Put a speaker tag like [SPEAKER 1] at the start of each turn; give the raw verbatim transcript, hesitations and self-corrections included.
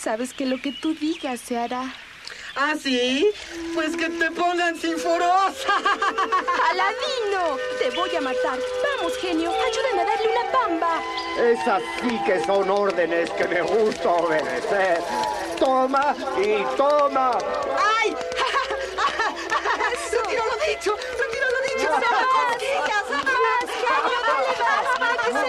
[SPEAKER 1] Sabes que lo que tú digas se hará.
[SPEAKER 2] ¿Ah, sí? Pues que te pongan sinforosa.
[SPEAKER 1] ¡Aladino! ¡Te voy a matar! ¡Vamos, genio! ¡Ayúdame a darle una bamba!
[SPEAKER 3] Esas sí que son órdenes que me gusta obedecer. Toma y toma.
[SPEAKER 2] ¡Ay! ¡Retiro lo dicho! ¡Retiro lo dicho!
[SPEAKER 1] ¡Más! ¡Más, genio! ¡Dale más! ¡Más!